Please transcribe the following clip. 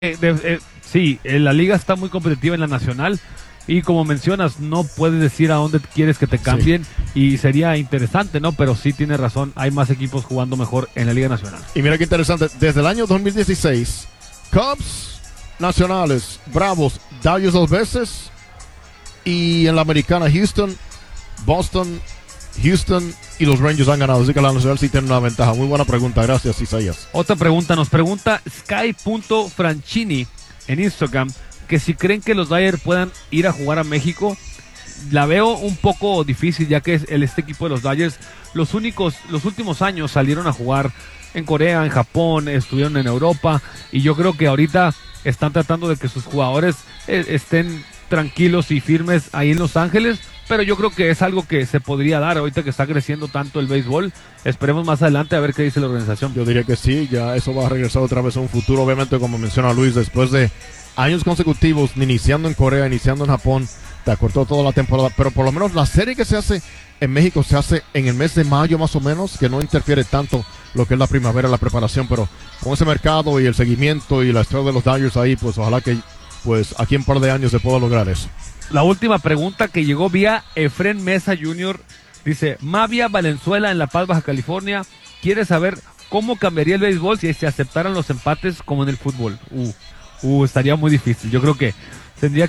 Sí, la liga está muy competitiva en la nacional y como mencionas, no puedes decir a dónde quieres que te Sí. cambien y sería interesante, ¿no? Pero sí tienes razón, hay más equipos jugando mejor en la liga nacional. Y mira qué interesante, desde el año 2016, Cubs, Nacionales, Bravos, Dodgers 2 veces y en la americana Houston, Boston, Houston y los Rangers han ganado. Así que la Nacional sí tiene una ventaja. Muy buena pregunta, gracias Isaías. Otra pregunta, nos pregunta Sky.Franchini en Instagram que si creen que los Dodgers puedan ir a jugar a México. La veo un poco difícil, ya que este equipo de los Dodgers los últimos años salieron a jugar en Corea, en Japón, estuvieron en Europa y yo creo que ahorita están tratando de que sus jugadores estén tranquilos y firmes ahí en Los Ángeles, pero yo creo que es algo que se podría dar ahorita que está creciendo tanto el béisbol. Esperemos más adelante a ver qué dice la organización. Yo diría que sí, ya eso va a regresar otra vez a un futuro, obviamente como menciona Luis, después de años consecutivos, iniciando en Corea, iniciando en Japón, te acortó toda la temporada, pero por lo menos la serie que se hace en México se hace en el mes de mayo más o menos, que no interfiere tanto lo que es la primavera, la preparación, pero con ese mercado y el seguimiento y la estrella de los Dodgers ahí, pues ojalá que pues aquí en un par de años se pueda lograr eso. La última pregunta que llegó vía Efren Mesa Jr. dice, Mavia Valenzuela en La Paz, Baja California, quiere saber cómo cambiaría el béisbol si se aceptaran los empates como en el fútbol. Estaría muy difícil. Yo creo que tendría